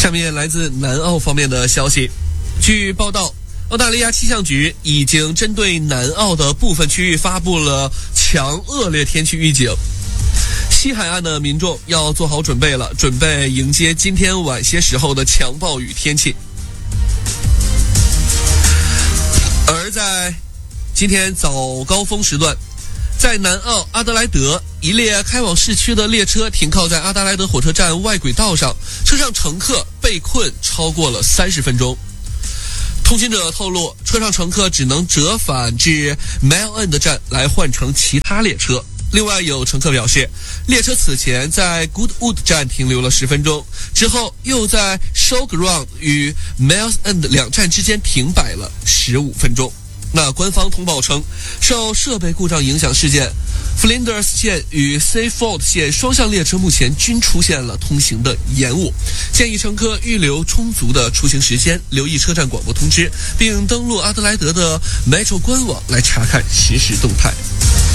下面来自南澳方面的消息，据报道，澳大利亚气象局已经针对南澳的部分区域发布了强恶劣天气预警。西海岸的民众要做好准备了，准备迎接今天晚些时候的强暴雨天气。而在今天早高峰时段，在南澳阿德莱德，一列开往市区的列车停靠在阿德莱德火车站外轨道上，车上乘客被困超过了30分钟。通行者透露，车上乘客只能折返至 Mile End 站来换乘其他列车。另外有乘客表示，列车此前在 Goodwood 站停留了10分钟，之后又在 Showground 与 Miles End 两站之间停摆了15分钟。那官方通报称，受设备故障影响事件， Flinders 线与 Seaforth 线双向列车目前均出现了通行的延误，建议乘客预留充足的出行时间，留意车站广播通知，并登录阿德莱德的 Metro 官网来查看实时动态。